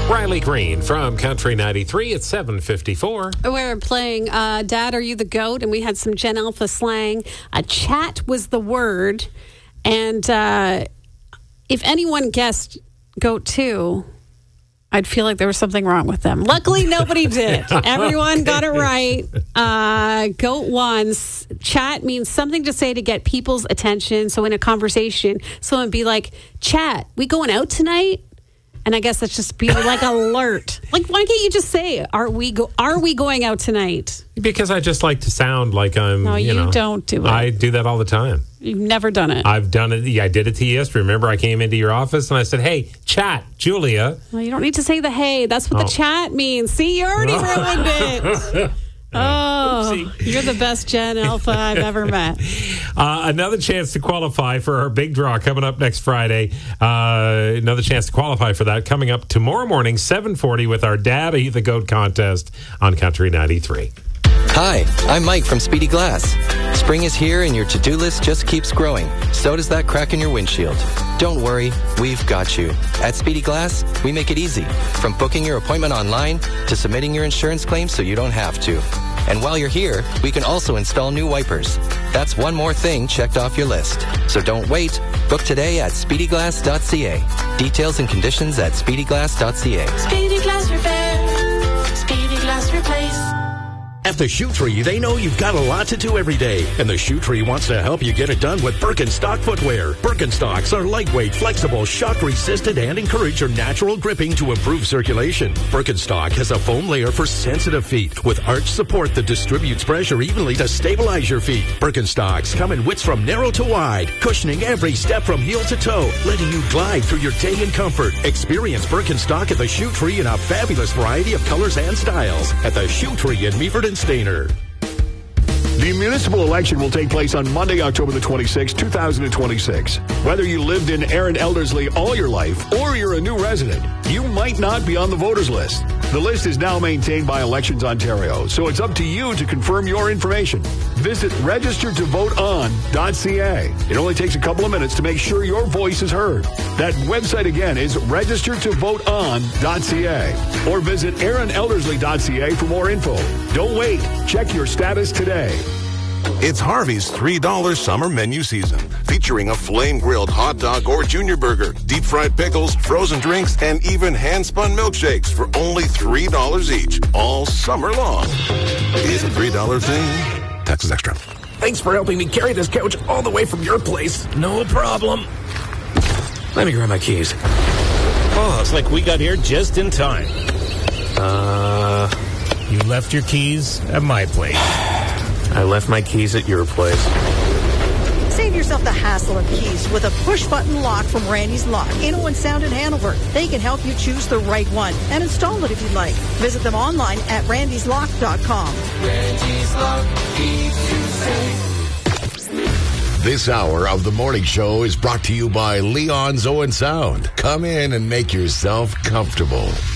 Riley Green from Country 93 at 7:54. We're playing Dad, Are You the Goat? And we had some Gen Alpha slang. Chat was the word. And if anyone guessed Goat 2, I'd feel like there was something wrong with them. Luckily, nobody did. Everyone got it right. Goat 1, chat means something to say to get people's attention. So in a conversation, someone would be like, chat, we going out tonight? And I guess that's just be like alert. Like, why can't you just say, are we going out tonight? Because I just like to sound like I'm, No, you don't do it. I do that all the time. You've never done it. I've done it. Yeah, I did it to you yesterday. Remember, I came into your office and I said, hey, chat, Julia. Well, you don't need to say the hey. That's what the chat means. See, you already ruined it. Oh, Oopsie. You're the best Gen Alpha I've ever met. Another chance to qualify for our big draw coming up next Friday. Another chance to qualify for that coming up tomorrow morning, 7:40, with our Dad, Are You the Goat contest on Country 93. Hi, I'm Mike from Speedy Glass. Spring is here and your to-do list just keeps growing. So does that crack in your windshield. Don't worry, we've got you. At Speedy Glass, we make it easy. From booking your appointment online to submitting your insurance claim so you don't have to. And while you're here, we can also install new wipers. That's one more thing checked off your list. So don't wait. Book today at speedyglass.ca. Details and conditions at speedyglass.ca. Speedy Glass Repair. Speedy Glass Replace. At the Shoe Tree, they know you've got a lot to do every day, and the Shoe Tree wants to help you get it done with Birkenstock footwear. Birkenstocks are lightweight, flexible, shock-resistant, and encourage your natural gripping to improve circulation. Birkenstock has a foam layer for sensitive feet with arch support that distributes pressure evenly to stabilize your feet. Birkenstocks come in widths from narrow to wide, cushioning every step from heel to toe, letting you glide through your day in comfort. Experience Birkenstock at the Shoe Tree in a fabulous variety of colors and styles at the Shoe Tree in Meaford and Stainer. The municipal election will take place on Monday, October the 26th, 2026. Whether you lived in Erin Elderslie all your life or you're a new resident, you might not be on the voters list. The list is now maintained by Elections Ontario, so it's up to you to confirm your information. Visit registertovoteon.ca. It only takes a couple of minutes to make sure your voice is heard. That website again is registertovoteon.ca or visit erinelderslie.ca for more info. Don't wait. Check your status today. It's Harvey's $3 summer menu season, featuring a flame-grilled hot dog or junior burger, deep-fried pickles, frozen drinks, and even hand-spun milkshakes for only $3 each, all summer long. It's a $3 thing. Taxes extra. Thanks for helping me carry this couch all the way from your place. No problem. Let me grab my keys. Oh, it's like we got here just in time. You left your keys at my place. I left my keys at your place. Save yourself the hassle of keys with a push-button lock from Randy's Lock. In Sound in Hanover. They can help you choose the right one and install it if you'd like. Visit them online at randyslock.com. Randy's Lock keeps you safe. This hour of the morning show is brought to you by Leon's Owen Sound. Come in and make yourself comfortable.